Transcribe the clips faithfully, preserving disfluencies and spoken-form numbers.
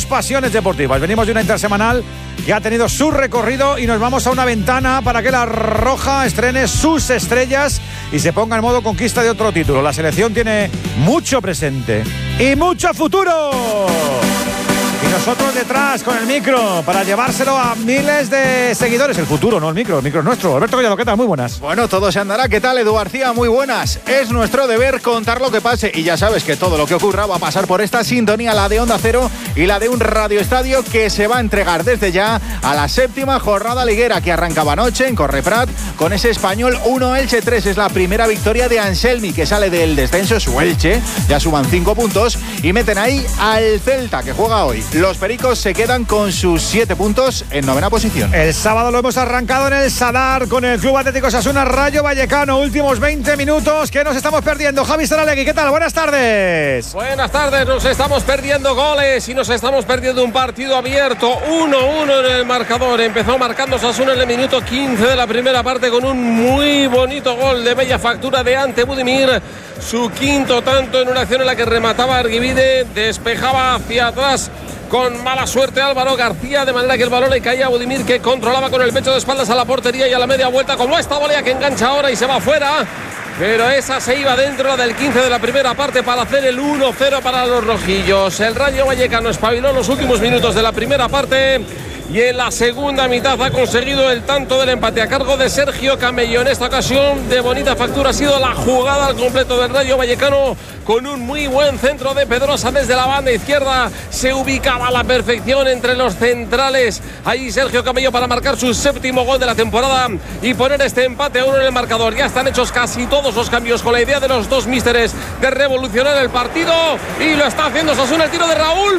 sus pasiones deportivas. Venimos de una intersemanal que ha tenido su recorrido y nos vamos a una ventana para que la Roja estrene sus estrellas y se ponga en modo conquista de otro título. La selección tiene mucho presente y mucho futuro. Y nosotros detrás con el micro para llevárselo a miles de seguidores. El futuro, no el micro, el micro es nuestro. Alberto Collado, ¿qué tal? Muy buenas. Bueno, todo se andará. ¿Qué tal, Edu García? Muy buenas. Es nuestro deber contar lo que pase y ya sabes que todo lo que ocurra va a pasar por esta sintonía, la de Onda Cero y la de un Radio Estadio que se va a entregar desde ya a la séptima jornada liguera que arrancaba anoche en Correprat con ese Español uno Elche tres. Es la primera victoria de Anselmi que sale del descenso, su Elche. Ya suman cinco puntos y meten ahí al Celta que juega hoy. Los pericos se quedan con sus siete puntos en novena posición. El sábado lo hemos arrancado en el Sadar con el Club Atlético Osasuna Rayo Vallecano. Últimos veinte minutos que nos estamos perdiendo. Javi Saralegui, ¿qué tal? Buenas tardes. Buenas tardes. Nos estamos perdiendo goles y nos estamos perdiendo un partido abierto. uno uno en el marcador. Empezó marcando Osasuna en el minuto quince de la primera parte con un muy bonito gol de bella factura de Ante Budimir. Su quinto tanto en una acción en la que remataba Arguibide, despejaba hacia atrás con mala suerte Álvaro García, de manera que el balón le caía a Budimir, que controlaba con el pecho de espaldas a la portería y a la media vuelta, como esta volea que engancha ahora y se va fuera. Pero esa se iba dentro, la del quince de la primera parte, para hacer el uno cero para los rojillos. El Rayo Vallecano espabiló los últimos minutos de la primera parte y en la segunda mitad ha conseguido el tanto del empate a cargo de Sergio Camello. En esta ocasión, de bonita factura ha sido la jugada al completo del Rayo Vallecano, con un muy buen centro de Pedrosa desde la banda izquierda. Se ubicaba a la perfección entre los centrales. Ahí Sergio Camello para marcar su séptimo gol de la temporada y poner este empate a uno en el marcador. Ya están hechos casi todos los cambios con la idea de los dos místeres de revolucionar el partido, y lo está haciendo Osasuna. El tiro de Raúl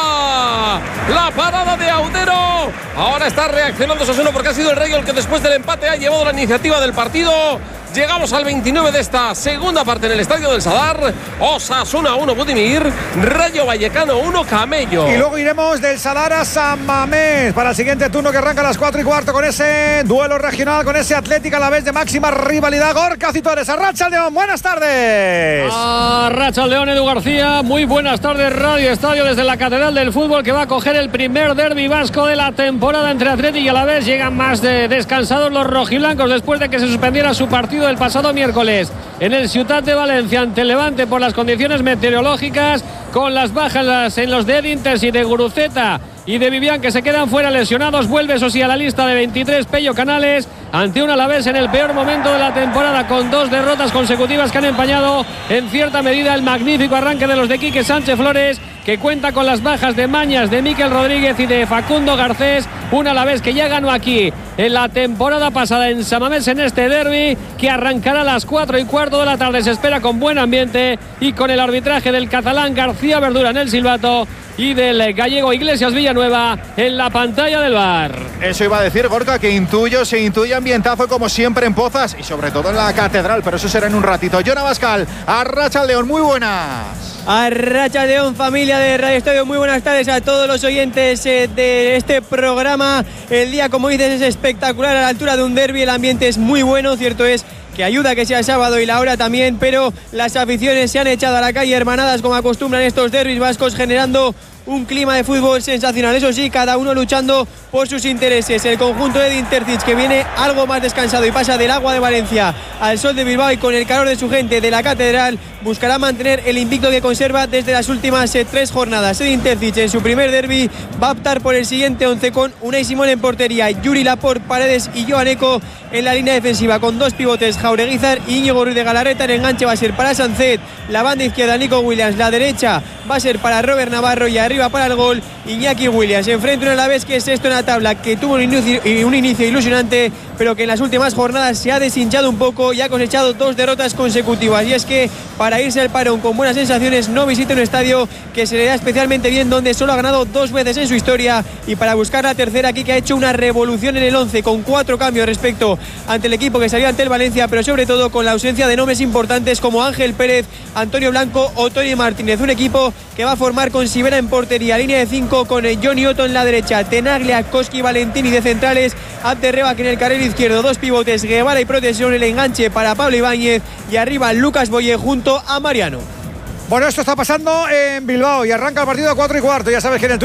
para la parada de Audero. Ahora está reaccionando Osasuna porque ha sido el Rayo el que después del empate ha llevado la iniciativa del partido. Llegamos al veintinueve de esta segunda parte en el estadio del Sadar. Osasuna uno, Budimir. Rayo Vallecano uno, Camello. Y luego iremos del Sadar a San Mamés para el siguiente turno que arranca a las cuatro y cuarto con ese duelo regional, con ese Atlético a la vez de máxima rivalidad. Gorka Citores, Arracha León, buenas tardes. Arracha León, Edu García, muy buenas tardes. Radio Estadio desde la Catedral del Fútbol, que va a coger el primer derbi vasco de la temporada entre Atlético y Alavés. Llegan más de descansados los rojiblancos después de que se suspendiera su partido del pasado miércoles en el Ciutat de Valencia ante el Levante por las condiciones meteorológicas, con las bajas en los de Edintes y de Guruceta y de Vivian, que se quedan fuera lesionados. Vuelve, eso sí, a la lista de veintitrés Pello Canales ante un Alavés en el peor momento de la temporada, con dos derrotas consecutivas que han empañado en cierta medida el magnífico arranque de los de Quique Sánchez Flores, que cuenta con las bajas de Mañas, de Miquel Rodríguez y de Facundo Garcés. Un Alavés que ya ganó aquí en la temporada pasada en San Mamés en este derbi, que arrancará a las cuatro y cuarto de la tarde. Se espera con buen ambiente y con el arbitraje del catalán García Verdura en el silbato y del gallego Iglesias Villanueva en la pantalla del V A R. Eso iba a decir, Gorka, que intuyo, se intuye ambientazo como siempre en Pozas y sobre todo en la Catedral, pero eso será en un ratito. Jonah Bascal, Arracha León, muy buenas. Arracha León, familia de Radio Estadio, muy buenas tardes a todos los oyentes eh, de este programa. El día, como dices, es espectacular, a la altura de un derbi. El ambiente es muy bueno, cierto es que ayuda a que sea sábado y la hora también, pero las aficiones se han echado a la calle hermanadas como acostumbran estos derbis vascos, generando un clima de fútbol sensacional. Eso sí, cada uno luchando por sus intereses. El conjunto de Intercich, que viene algo más descansado y pasa del Agua de Valencia al Sol de Bilbao, y con el calor de su gente de la Catedral buscará mantener el invicto que conserva desde las últimas eh, tres jornadas. El Intercich en su primer derbi va a optar por el siguiente once, con Unai Simón en portería, Yuri Laporte, Paredes y Joan Eco en la línea defensiva, con dos pivotes, Jaureguizar y Íñigo Ruiz de Galarreta. El enganche va a ser para Sancet, la banda izquierda Nico Williams, la derecha va a ser para Robert Navarro y arriba para el gol Iñaki Williams. Enfrente un Alavés que es sexto en la tabla, que tuvo un inicio, un inicio ilusionante, pero que en las últimas jornadas se ha deshinchado un poco y ha cosechado dos derrotas consecutivas. Y es que para irse al parón con buenas sensaciones no visita un estadio que se le da especialmente bien, donde solo ha ganado dos veces en su historia, y para buscar la tercera aquí, que ha hecho una revolución en el once con cuatro cambios respecto ante el equipo que salió ante el Valencia, pero sobre todo con la ausencia de nombres importantes como Ángel Pérez, Antonio Blanco o Tony Martínez. Un equipo que va a formar con Sivera en portería, línea de cinco con Johnny Otto en la derecha, Tenaglia, Koski, Valentini de centrales, Abderrebak en el carril izquierdo, dos pivotes, Guevara y Protección, el enganche para Pablo Ibáñez, y arriba Lucas Boye junto a Mariano. Bueno, esto está pasando en Bilbao y arranca el partido a cuatro y cuarto. Ya sabes que en el